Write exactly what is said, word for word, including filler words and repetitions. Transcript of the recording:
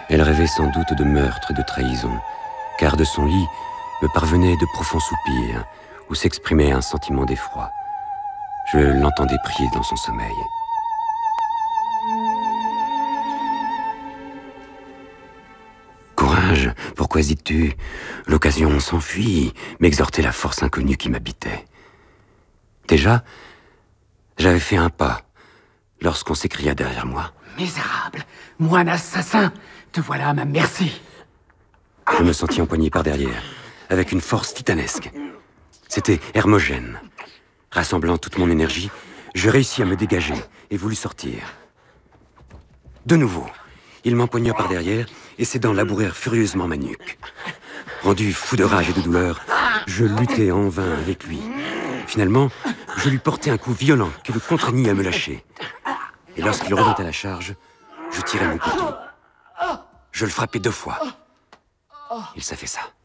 Elle rêvait sans doute de meurtre et de trahison, car de son lit me parvenaient de profonds soupirs où s'exprimait un sentiment d'effroi. Je l'entendais prier dans son sommeil. Courage, pourquoi hésites-tu? L'occasion s'enfuit, m'exhortait la force inconnue qui m'habitait. Déjà, j'avais fait un pas lorsqu'on s'écria derrière moi. Misérable, moine assassin, te voilà à ma merci. Je me sentis empoigné par derrière, avec une force titanesque. C'était Hermogène. Rassemblant toute mon énergie, je réussis à me dégager et voulus sortir. De nouveau, il m'empoigna par derrière et ses dents labourèrent furieusement ma nuque. Rendu fou de rage et de douleur, je luttais en vain avec lui. Finalement, je lui portai un coup violent qui le contraignit à me lâcher. Et lorsqu'il revint à la charge, je tirai mon couteau. Je le frappai deux fois. Il s'affaissa.